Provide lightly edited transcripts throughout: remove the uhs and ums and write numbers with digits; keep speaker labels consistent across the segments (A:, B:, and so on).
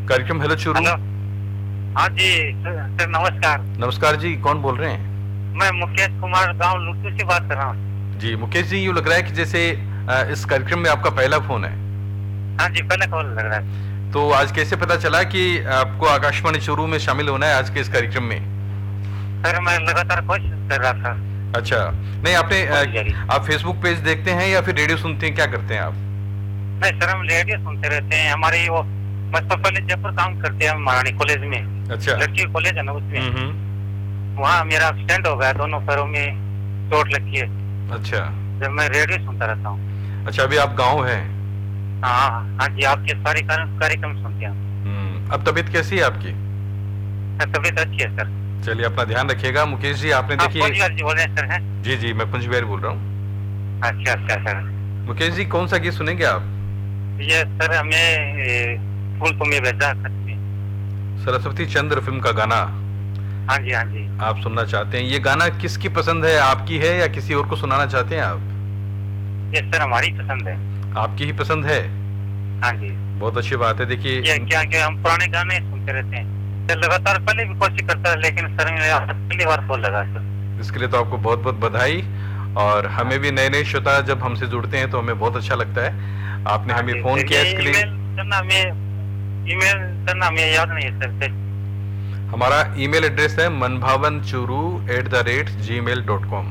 A: कार्यक्रम hello Churu.
B: Hello. हाँ जी sir नमस्कार।
A: नमस्कार जी, कौन बोल रहे हैं?
B: मैं मुकेश कुमार गांव लुटू से बात कर रहा हूँ।
A: जी मुकेश जी, यूँ लग रहा है कि जैसे इस कार्यक्रम में आपका पहला फोन है।
B: हाँ जी पहले कॉल लग रहा है।
A: तो आज कैसे पता चला कि आपको आकाशवाणी चुरू में शामिल होना है आज के इस कार्यक्रम में?
B: सर मैं लगातार कोशिश कर रहा था।
A: अच्छा, नहीं आपने
B: बहुत जारी।
A: आप फेसबुक पेज देखते हैं या फिर रेडियो सुनते हैं, क्या करते हैं आप?
B: नहीं सर हम रेडियो सुनते रहते हैं। हमारे वो बस तो पहले जयपुर काम करते हैं महारानी कॉलेज में।
A: अच्छा।
B: लड़की कॉलेज है ना उसमें। वहाँ मेरा एक्सीडेंट हो गया, दोनों पैरों में चोट लगी है।
A: अच्छा।
B: जब मैं रेडियो सुनता रहता हूँ।
A: अच्छा, अभी आप गाँव हैं?
B: हाँ हाँ जी, आपके सारे कार्यक्रम सुनते हैं।
A: अब तबीयत कैसी है आपकी?
B: तबीयत अच्छी है सर।
A: चलिए अपना ध्यान रखिएगा। मुकेश जी आपने
B: आप
A: देखिए।
B: पुंजवार जी बोल रहे हैं सर? हैं
A: जी जी, मैं कुंज बिहारी बोल रहा हूँ।
B: अच्छा अच्छा सर।
A: मुकेश जी, कौन सा गीत सुनेंगे आप?
B: ये सर हमें फूल तुम्हें भेजा खत में।
A: सरस्वती चंद्र फिल्म का गाना
B: हाँ जी हाँ जी।
A: आप सुनना चाहते हैं। ये गाना किसकी पसंद है, आपकी है या किसी और को सुनाना चाहते हैं आप?
B: ये सर हमारी पसंद है।
A: आपकी ही पसंद है?
B: हाँ जी।
A: बहुत अच्छी बात है। देखिए
B: ये क्या क्या हम पुराने गाने सुनते रहते हैं सर, लगातार पहले भी कोशिश करता है लेकिन सर मेरे पहली बार कॉल लगा सर।
A: इसके लिए तो आपको बहुत बहुत बधाई। और हमें भी नए नए श्रोता जब हमसे जुड़ते हैं तो हमें बहुत अच्छा लगता है। आपने
B: हाँ
A: हमें
B: जी,
A: फोन
B: सर,
A: किया
B: ये
A: इसके लिए।
B: ईमेल करना हमें याद नहीं है सर।
A: हमारा ईमेल एड्रेस है manbhavanchuru@gmail.com।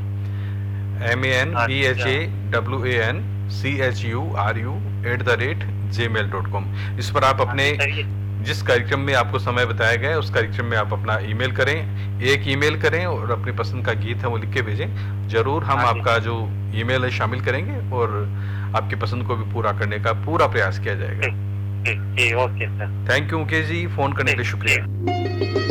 A: manbhavanchuru@gmail.com। इस पर आप अपने जिस कार्यक्रम में आपको समय बताया गया है उस कार्यक्रम में आप अपना ईमेल करें। एक ईमेल करें और अपनी पसंद का गीत है वो लिख के भेजें। जरूर हम आपका जो ईमेल है शामिल करेंगे और आपकी पसंद को भी पूरा करने का पूरा प्रयास किया जाएगा।
B: Okay sir.
A: Thank you Mukesh ji, phone करने के लिए शुक्रिया।